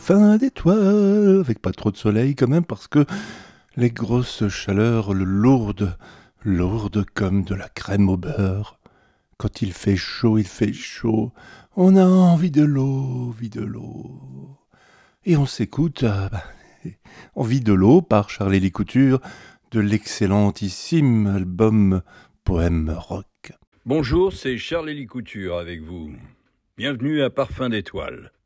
Fin d'étoile, avec pas trop de soleil quand même, parce que les grosses chaleurs le lourdes comme de la crème au beurre. Quand il fait chaud, on a envie de l'eau, vie de l'eau. Et on s'écoute Envie de l'eau par Charlélie Couture, de l'excellentissime album Poème Rock. Bonjour, c'est Charles-Élie Couture avec vous. Bienvenue à Parfum d'étoile.